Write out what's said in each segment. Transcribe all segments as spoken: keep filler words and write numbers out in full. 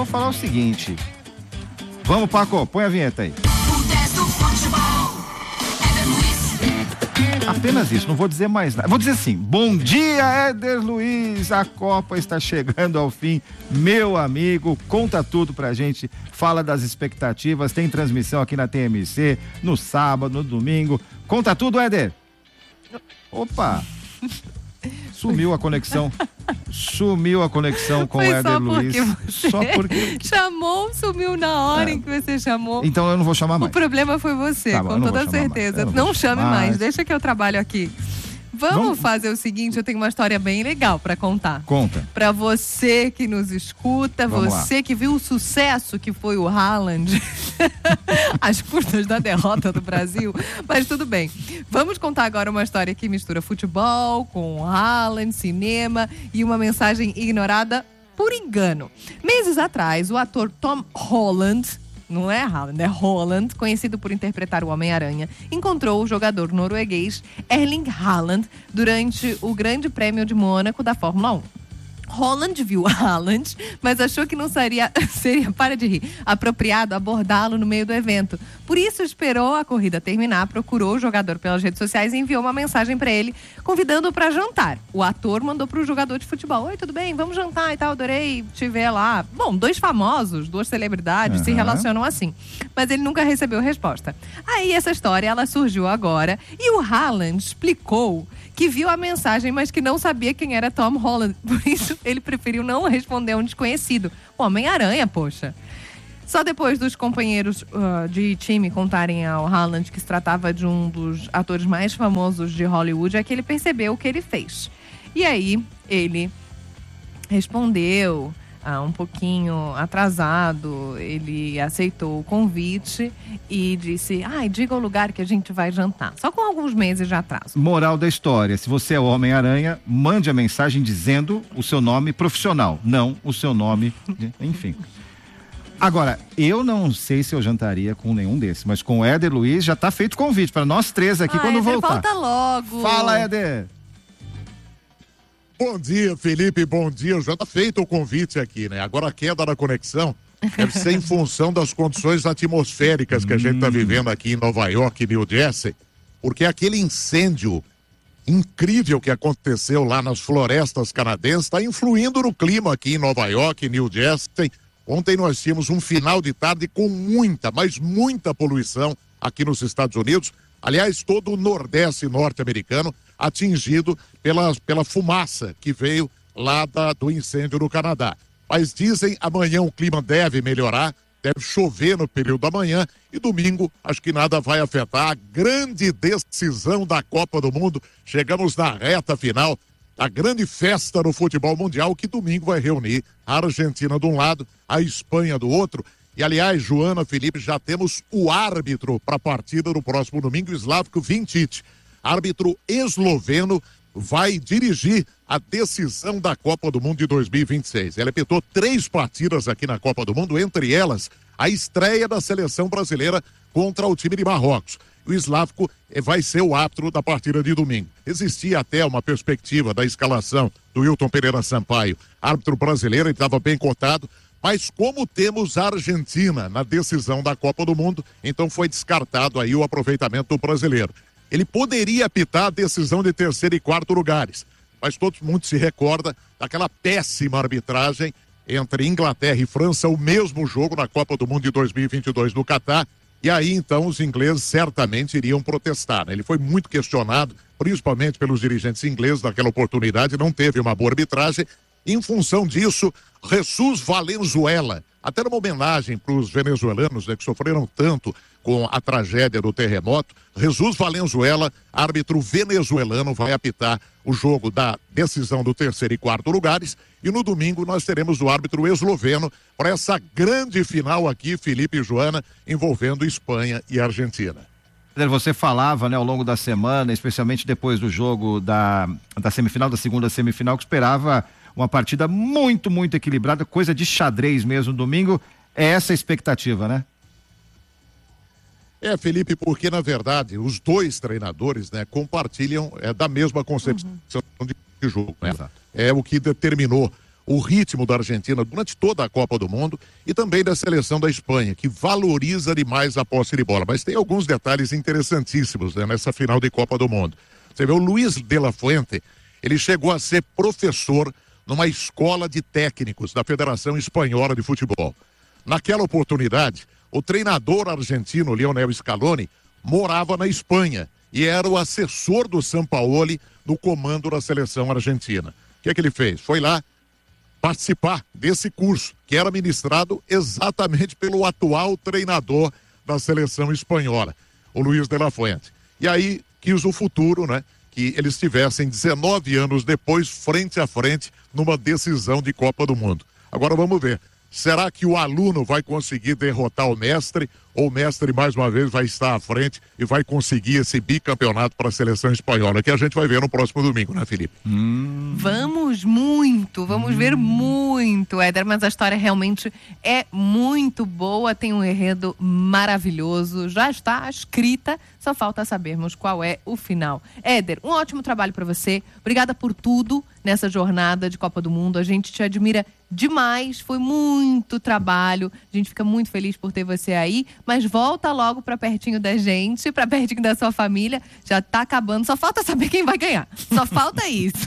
vou falar o seguinte. Vamos, Paco, põe a vinheta aí. Apenas isso, não vou dizer mais nada. Vou dizer assim, bom dia, Éder Luiz, a Copa está chegando ao fim, meu amigo, conta tudo pra gente, fala das expectativas, tem transmissão aqui na T M C, no sábado, no domingo, conta tudo, Éder. Opa, sumiu a conexão, sumiu a conexão com o Éder Luiz. Só porque chamou, sumiu na hora é. em que você chamou. Então eu não vou chamar mais. O problema foi você, tá, com toda certeza. Não, não chame mais. mais, deixa que eu trabalho aqui. Vamos, Vamos fazer o seguinte, eu tenho uma história bem legal pra contar. Conta. Pra você que nos escuta, Vamos você lá. que viu o sucesso que foi o Haaland, as curtas da derrota do Brasil, mas tudo bem. Vamos contar agora uma história que mistura futebol com Haaland, cinema e uma mensagem ignorada por engano. Meses atrás, o ator Tom Holland, não é Haaland, é Holland, conhecido por interpretar o Homem-Aranha, encontrou o jogador norueguês Erling Haaland durante o Grande Prêmio de Mônaco da Fórmula um. Holland viu Haaland, mas achou que não seria, seria, para de rir, apropriado abordá-lo no meio do evento. Por isso, esperou a corrida terminar, procurou o jogador pelas redes sociais e enviou uma mensagem para ele, convidando-o para jantar. O ator mandou para o jogador de futebol: oi, tudo bem? Vamos jantar e tal, adorei te ver lá. Bom, dois famosos, duas celebridades uhum. se relacionam assim. Mas ele nunca recebeu resposta. Aí essa história, ela surgiu agora e o Haaland explicou que viu a mensagem, mas que não sabia quem era Tom Holland. Por isso, ele preferiu não responder a um desconhecido. O Homem-Aranha, poxa. Só depois dos companheiros uh, de time contarem ao Haaland que se tratava de um dos atores mais famosos de Hollywood, é que ele percebeu o que ele fez. E aí, ele respondeu ah, um pouquinho atrasado, ele aceitou o convite e disse, ai, ah, diga o lugar que a gente vai jantar. Só com alguns meses de atraso. Moral da história, se você é o Homem-Aranha, mande a mensagem dizendo o seu nome profissional, não o seu nome, enfim. Agora, eu não sei se eu jantaria com nenhum desses, mas com o Éder Luiz já tá feito convite para nós três aqui ah, quando Éder, voltar. Volta logo. Fala, Éder. Bom dia, Felipe, bom dia. Já tá feito o convite aqui, né? Agora a queda da conexão deve ser em função das condições atmosféricas que a gente tá vivendo aqui em Nova York e New Jersey, porque aquele incêndio incrível que aconteceu lá nas florestas canadenses está influindo no clima aqui em Nova York e New Jersey. Ontem nós tínhamos um final de tarde com muita, mas muita poluição aqui nos Estados Unidos. Aliás, todo o Nordeste norte-americano atingido pela, pela fumaça que veio lá da, do incêndio no Canadá. Mas dizem amanhã o clima deve melhorar, deve chover no período da manhã e domingo acho que nada vai afetar a grande decisão da Copa do Mundo. Chegamos na reta final, a grande festa no futebol mundial que domingo vai reunir a Argentina de um lado, a Espanha do outro. E aliás, Joana, Felipe, já temos o árbitro para a partida no próximo domingo, Slavko Vinčić. Árbitro esloveno vai dirigir a decisão da Copa do Mundo de dois mil e vinte e seis. Ele apitou três partidas aqui na Copa do Mundo, entre elas a estreia da seleção brasileira contra o time de Marrocos. O Slavko vai ser o árbitro da partida de domingo. Existia até uma perspectiva da escalação do Wilton Pereira Sampaio, árbitro brasileiro, ele estava bem cotado, mas como temos a Argentina na decisão da Copa do Mundo, então foi descartado aí o aproveitamento do brasileiro. Ele poderia apitar a decisão de terceiro e quarto lugares, mas todo mundo se recorda daquela péssima arbitragem entre Inglaterra e França, o mesmo jogo na Copa do Mundo de dois mil e vinte e dois no Catar, e aí então os ingleses certamente iriam protestar, né? Ele foi muito questionado, principalmente pelos dirigentes ingleses naquela oportunidade, não teve uma boa arbitragem. Em função disso, Jesus Valenzuela, até numa homenagem para os venezuelanos, né, que sofreram tanto com a tragédia do terremoto, Jesus Valenzuela, árbitro venezuelano, vai apitar o jogo da decisão do terceiro e quarto lugares, e no domingo nós teremos o árbitro esloveno para essa grande final aqui, Felipe e Joana, envolvendo Espanha e Argentina. Você falava, né, ao longo da semana, especialmente depois do jogo da, da semifinal, da segunda semifinal, que esperava uma partida muito, muito equilibrada, coisa de xadrez mesmo, domingo. É essa a expectativa, né? É, Felipe, porque na verdade os dois treinadores, né, compartilham é, da mesma concepção uhum. de jogo, né? Exato. É o que determinou o o ritmo da Argentina durante toda a Copa do Mundo e também da seleção da Espanha, que valoriza demais a posse de bola. Mas tem alguns detalhes interessantíssimos, né, nessa final de Copa do Mundo. Você vê, o Luis de la Fuente, ele chegou a ser professor numa escola de técnicos da Federação Espanhola de Futebol. Naquela oportunidade, o treinador argentino Lionel Scaloni morava na Espanha e era o assessor do Sampaoli no comando da seleção argentina. O que é que ele fez? Foi lá participar desse curso, que era ministrado exatamente pelo atual treinador da seleção espanhola, o Luis de la Fuente. E aí quis o futuro, né? Que eles tivessem dezenove anos depois, frente a frente, numa decisão de Copa do Mundo. Agora vamos ver. Será que o aluno vai conseguir derrotar o mestre ou o mestre mais uma vez vai estar à frente e vai conseguir esse bicampeonato para a seleção espanhola, que a gente vai ver no próximo domingo, né, Felipe? Hum. Vamos muito, vamos hum. ver muito, Éder, mas a história realmente é muito boa, tem um enredo maravilhoso, já está escrita, só falta sabermos qual é o final. Éder, um ótimo trabalho para você, obrigada por tudo nessa jornada de Copa do Mundo, a gente te admira demais, foi muito trabalho, a gente fica muito feliz por ter você aí, mas volta logo para pertinho da gente, para pertinho da sua família, já tá acabando, só falta saber quem vai ganhar, só falta isso.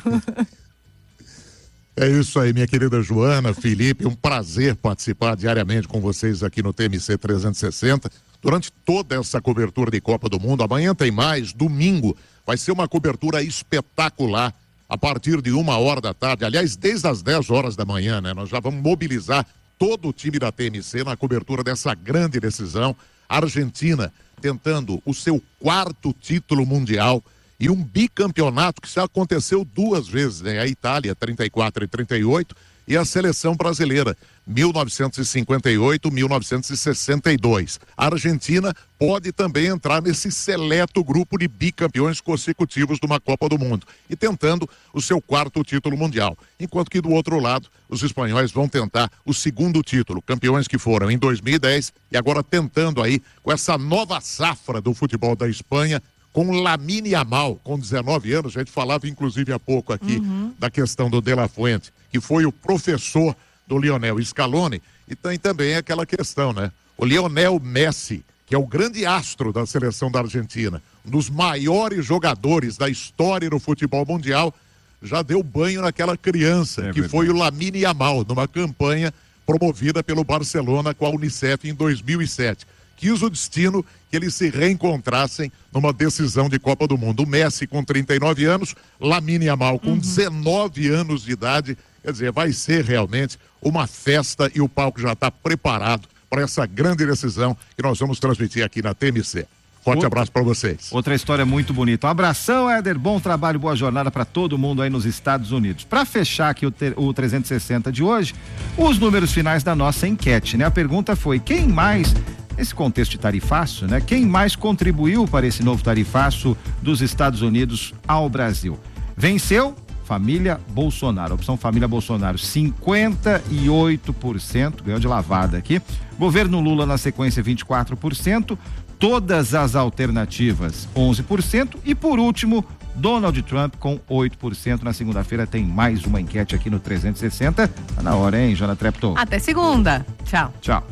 É isso aí, minha querida Joana, Felipe, um prazer participar diariamente com vocês aqui no T M C trezentos e sessenta, durante toda essa cobertura de Copa do Mundo. Amanhã tem mais, domingo vai ser uma cobertura espetacular, a partir de uma hora da tarde, aliás, desde as dez horas da manhã, né? Nós já vamos mobilizar todo o time da T M C na cobertura dessa grande decisão. A Argentina tentando o seu quarto título mundial e um bicampeonato que já aconteceu duas vezes, né? A Itália, trinta e quatro e trinta e oito, e a seleção brasileira, mil novecentos e cinquenta e oito, mil novecentos e sessenta e dois. A Argentina pode também entrar nesse seleto grupo de bicampeões consecutivos de uma Copa do Mundo e tentando o seu quarto título mundial. Enquanto que do outro lado, os espanhóis vão tentar o segundo título, campeões que foram em dois mil e dez e agora tentando aí com essa nova safra do futebol da Espanha, com Lamine Yamal, com dezenove anos, a gente falava inclusive há pouco aqui uhum. da questão do De La Fuente, que foi o professor do Lionel Scaloni, e tem também aquela questão, né? O Lionel Messi, que é o grande astro da seleção da Argentina, um dos maiores jogadores da história do futebol mundial, já deu banho naquela criança, é que verdade. Foi o Lamine Yamal, numa campanha promovida pelo Barcelona com a Unicef em dois mil e sete. Quis o destino que eles se reencontrassem numa decisão de Copa do Mundo. O Messi com trinta e nove anos, Lamine Yamal com uhum. dezenove anos de idade. Quer dizer, vai ser realmente uma festa e o palco já está preparado para essa grande decisão que nós vamos transmitir aqui na T M C. Forte outra, abraço para vocês. Outra história muito bonita. Um abração, Éder. Bom trabalho, boa jornada para todo mundo aí nos Estados Unidos. Para fechar aqui o, ter, o trezentos e sessenta de hoje, os números finais da nossa enquete, né? A pergunta foi: quem mais, nesse contexto de tarifaço, né? Quem mais contribuiu para esse novo tarifaço dos Estados Unidos ao Brasil? Venceu família Bolsonaro. A opção família Bolsonaro, cinquenta e oito por cento, ganhou de lavada aqui. Governo Lula na sequência, vinte e quatro por cento. Todas as alternativas, onze por cento. E por último, Donald Trump com oito por cento. Na segunda-feira tem mais uma enquete aqui no trezentos e sessenta. Tá na hora, hein, Jona Trepton? Até segunda. Tchau. Tchau.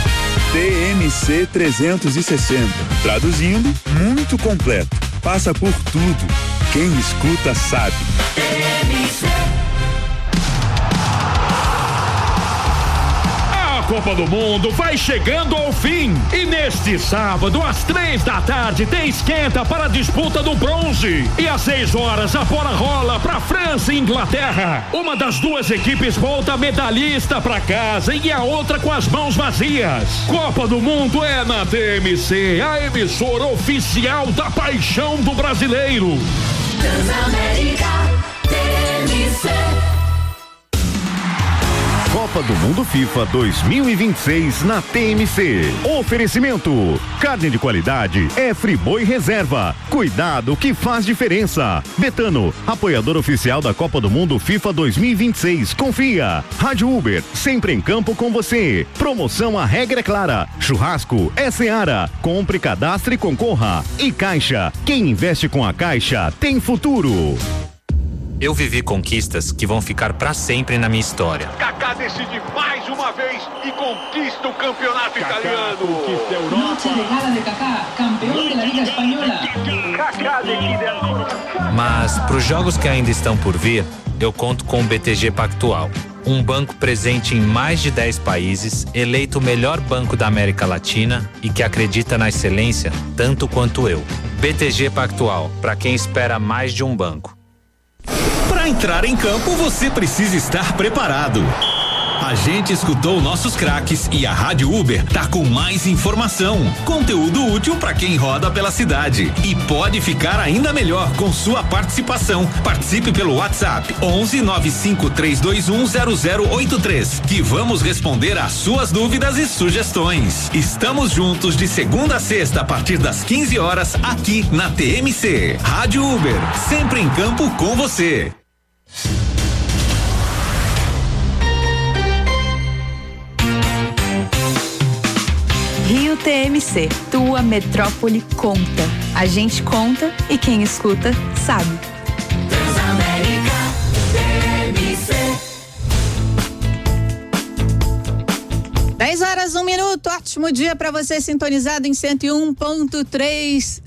T M C trezentos e sessenta. Traduzindo, muito completo. Passa por tudo. Quem escuta sabe. T M C. Copa do Mundo vai chegando ao fim e neste sábado às três da tarde tem esquenta para a disputa do bronze e às seis horas a bola rola para França e Inglaterra. Uma das duas equipes volta medalhista para casa e a outra com as mãos vazias. Copa do Mundo é na T M C, a emissora oficial da paixão do brasileiro. Transamérica T M C. Copa do Mundo FIFA dois mil e vinte e seis na T M C. Oferecimento: carne de qualidade é Friboi Reserva. Cuidado que faz diferença. Betano, apoiador oficial da Copa do Mundo FIFA dois mil e vinte e seis. Confia. Rádio Uber, sempre em campo com você. Promoção A Regra é Clara. Churrasco é Seara. Compre, cadastre e concorra. E Caixa, quem investe com a Caixa tem futuro. Eu vivi conquistas que vão ficar pra sempre na minha história. Kaká decide mais uma vez e conquista o campeonato Kaká italiano. Conquista a Europa. Noche de gala de Kaká, campeão da Liga Espanhola. Kaká decide ancora. Mas pros jogos que ainda estão por vir, eu conto com o B T G Pactual. Um banco presente em mais de dez países, eleito o melhor banco da América Latina e que acredita na excelência tanto quanto eu. B T G Pactual, para quem espera mais de um banco. Para entrar em campo, você precisa estar preparado. A gente escutou nossos craques e a Rádio Uber tá com mais informação, conteúdo útil para quem roda pela cidade e pode ficar ainda melhor com sua participação. Participe pelo WhatsApp onze nove cinco três dois um zero zero oito três, que vamos responder às suas dúvidas e sugestões. Estamos juntos de segunda a sexta a partir das quinze horas aqui na T M C. Rádio Uber, sempre em campo com você. Rio T M C, tua metrópole conta. A gente conta e quem escuta sabe. Transamérica T M C. dez horas, um minuto. Ótimo dia para você sintonizado em cento e um ponto três.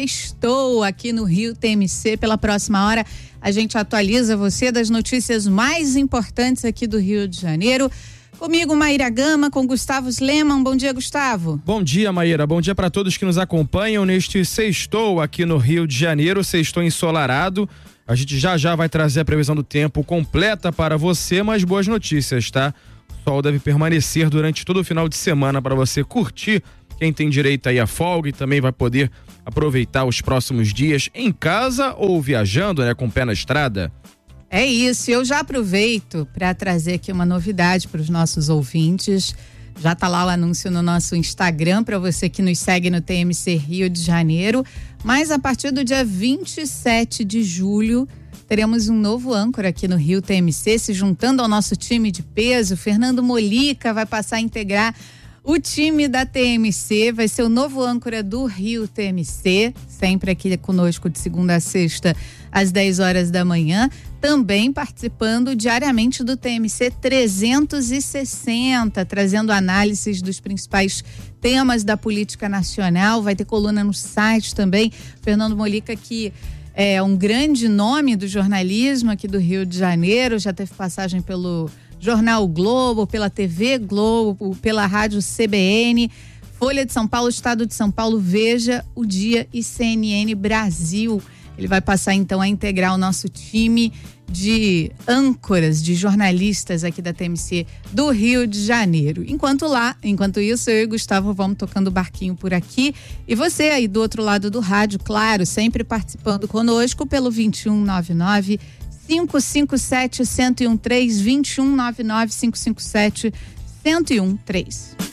Sextou aqui no Rio T M C. Pela próxima hora, a gente atualiza você das notícias mais importantes aqui do Rio de Janeiro. Comigo, Maíra Gama, com Gustavo Sleman. Bom dia, Gustavo. Bom dia, Maíra. Bom dia para todos que nos acompanham neste sextou aqui no Rio de Janeiro, sextou ensolarado. A gente já já vai trazer a previsão do tempo completa para você, mas boas notícias, tá? O sol deve permanecer durante todo o final de semana para você curtir. Quem tem direito aí a folga e também vai poder aproveitar os próximos dias em casa ou viajando, né, com o pé na estrada. É isso, eu já aproveito para trazer aqui uma novidade para os nossos ouvintes. Já tá lá o anúncio no nosso Instagram para você que nos segue no T M C Rio de Janeiro. Mas a partir do dia vinte e sete de julho, teremos um novo âncora aqui no Rio T M C, se juntando ao nosso time de peso. Fernando Molica vai passar a integrar o time da T M C, vai ser o novo âncora do Rio T M C, sempre aqui conosco de segunda a sexta, às dez horas da manhã, também participando diariamente do T M C trezentos e sessenta, trazendo análises dos principais temas da política nacional. Vai ter coluna no site também. Fernando Molica, que é um grande nome do jornalismo aqui do Rio de Janeiro, já teve passagem pelo Jornal Globo, pela T V Globo, pela Rádio C B N, Folha de São Paulo, Estado de São Paulo, Veja, O Dia e C N N Brasil. Ele vai passar então a integrar o nosso time de âncoras, de jornalistas aqui da T M C do Rio de Janeiro. Enquanto lá, enquanto isso, eu e Gustavo vamos tocando o barquinho por aqui. E você aí do outro lado do rádio, claro, sempre participando conosco pelo vinte e um nove nove cinco cinco sete um zero um três, vinte e um nove nove cinco cinco sete um zero um três.